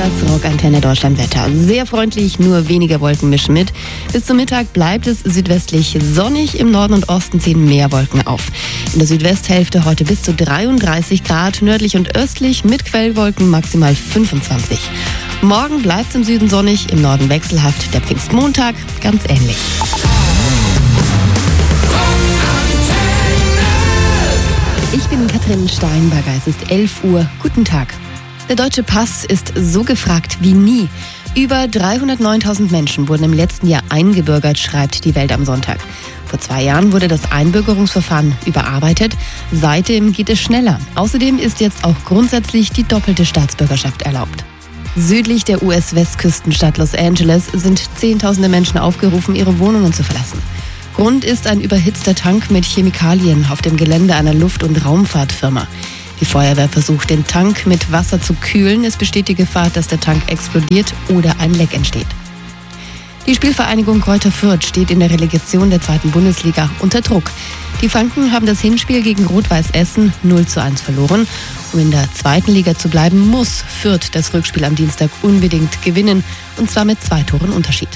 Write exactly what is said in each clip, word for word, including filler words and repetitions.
Das Rockantenne Deutschlandwetter. Sehr freundlich, nur wenige Wolken mischen mit. Bis zum Mittag bleibt es südwestlich sonnig. Im Norden und Osten ziehen mehr Wolken auf. In der Südwesthälfte heute bis zu dreiunddreißig Grad, nördlich und östlich mit Quellwolken maximal fünfundzwanzig. Morgen bleibt es im Süden sonnig, im Norden wechselhaft. Der Pfingstmontag ganz ähnlich. Ich bin Katrin Steinberger, es ist elf Uhr. Guten Tag. Der deutsche Pass ist so gefragt wie nie. Über dreihundertneuntausend Menschen wurden im letzten Jahr eingebürgert, schreibt die Welt am Sonntag. Vor zwei Jahren wurde das Einbürgerungsverfahren überarbeitet. Seitdem geht es schneller. Außerdem ist jetzt auch grundsätzlich die doppelte Staatsbürgerschaft erlaubt. Südlich der U S-Westküstenstadt Los Angeles sind Zehntausende Menschen aufgerufen, ihre Wohnungen zu verlassen. Grund ist ein überhitzter Tank mit Chemikalien auf dem Gelände einer Luft- und Raumfahrtfirma. Die Feuerwehr versucht, den Tank mit Wasser zu kühlen. Es besteht die Gefahr, dass der Tank explodiert oder ein Leck entsteht. Die Spielvereinigung Greuther Fürth steht in der Relegation der zweiten Bundesliga unter Druck. Die Franken haben das Hinspiel gegen Rot-Weiß Essen null zu eins verloren. Um in der zweiten Liga zu bleiben, muss Fürth das Rückspiel am Dienstag unbedingt gewinnen. Und zwar mit zwei Toren Unterschied.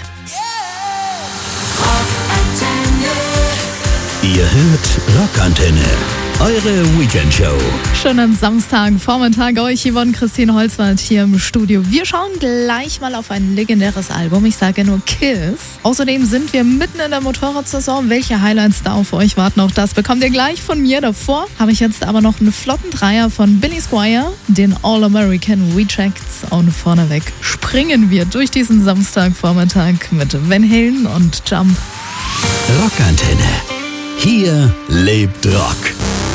Ihr hört Rockantenne, eure Weekendshow. Schönen Samstagvormittag euch, Yvonne Christine Holzwald hier im Studio. Wir schauen gleich mal auf ein legendäres Album, ich sage nur Kiss. Außerdem sind wir mitten in der Motorradsaison. Welche Highlights da auf euch warten, auch das bekommt ihr gleich von mir. Davor habe ich jetzt aber noch einen flotten Dreier von Billy Squier, den All-American Rejects. Und vorneweg springen wir durch diesen Samstagvormittag mit Van Halen und Jump. Rockantenne. Hier lebt Rock.